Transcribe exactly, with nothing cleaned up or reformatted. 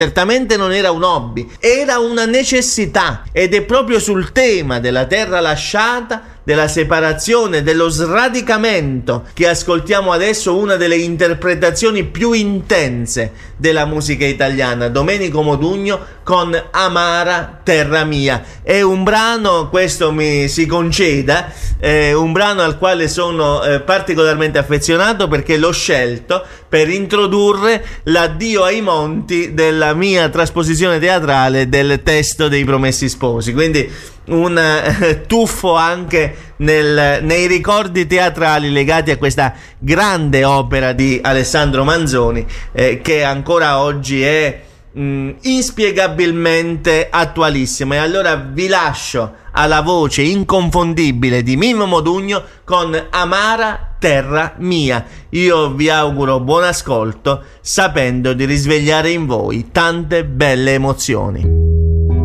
Certamente non era un hobby, era una necessità, ed è proprio sul tema della terra lasciata, della separazione, dello sradicamento che ascoltiamo adesso una delle interpretazioni più intense della musica italiana, Domenico Modugno con Amara terra mia. È un brano, questo mi si conceda, è un brano al quale sono eh, particolarmente affezionato, perché l'ho scelto per introdurre l'addio ai monti della mia trasposizione teatrale del testo dei Promessi Sposi, quindi un eh, tuffo anche nel, nei ricordi teatrali legati a questa grande opera di Alessandro Manzoni, eh, che ancora oggi è mh, inspiegabilmente attualissima. E allora vi lascio alla voce inconfondibile di Mimmo Modugno con Amara terra mia. Io vi auguro buon ascolto, sapendo di risvegliare in voi tante belle emozioni.